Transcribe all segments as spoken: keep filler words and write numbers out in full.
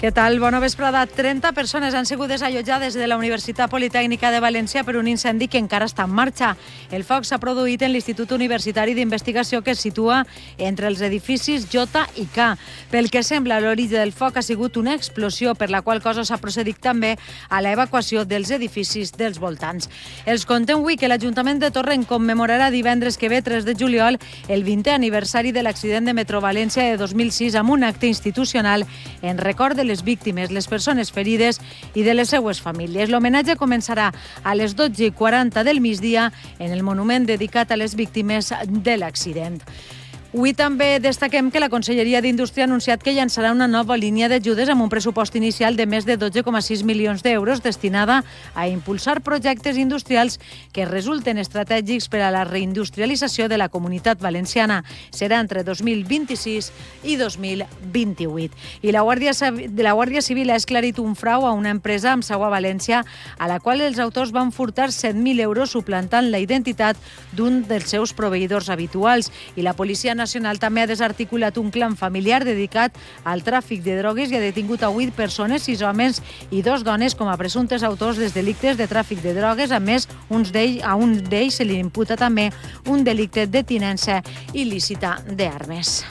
Què tal? Bona vesprada. trenta persones han sigut desallotjades de la Universitat Politècnica de València per un incendi que encara està en marxa. El foc s'ha produït en l'Institut Universitari d'Investigació que es situa entre els edificis J i K. Pel que sembla, l'origen del foc ha sigut una explosió, per la qual cosa s'ha procedit també a l'evacuació dels edificis dels voltants. Els contem avui que l'Ajuntament de Torrent commemorarà divendres que ve, tres de juliol, el vintè aniversari de l'accident de Metro València de dos mil sis amb un acte institucional en record de les víctimes, les persones ferides i de les seues famílies. L'homenatge començarà a les dotze i quaranta del migdia en el monument dedicat a les víctimes de l'accident. Avui també destaquem que la Conselleria d'Indústria ha anunciat que llançarà una nova línia d'ajudes amb un pressupost inicial de més de dotze coma sis milions d'euros destinada a impulsar projectes industrials que resulten estratègics per a la reindustrialització de la comunitat valenciana. Serà entre dos mil vint-i-sis i dos mil vint-i-vuit. I la Guàrdia, la Guàrdia Civil ha esclarit un frau a una empresa amb seu a València a la qual els autors van furtar set mil euros suplantant la identitat d'un dels seus proveïdors habituals. I la Policia Nacional també ha desarticulat un clan familiar dedicat al tràfic de drogues i ha detingut a vuit persones, sis homes i dos dones com a presumptes autors dels delictes de tràfic de drogues. A més, uns d'ells, a un d'ells se li imputa també un delicte de tinença il·lícita d'armes.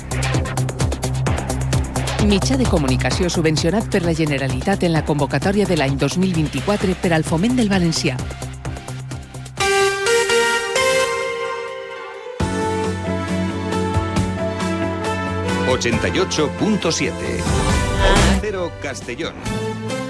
Mitjà de comunicació subvencionat per la Generalitat en la convocatòria de l'any dos mil vint-i-quatre per al foment del valencià. ochenta y ocho punto siete. Onda Cero Castellón.